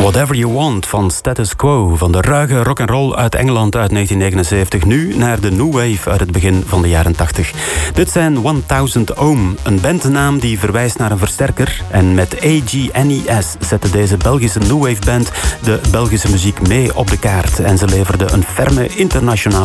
Whatever You Want van Status Quo, van de ruige rock'n'roll uit Engeland uit 1979, nu naar de New Wave uit het begin van de jaren 80. Dit zijn 1000 Ohm, een bandnaam die verwijst naar een versterker. En met AGNES zette deze Belgische New Wave band de Belgische muziek mee op de kaart. En ze leverde een ferme internationale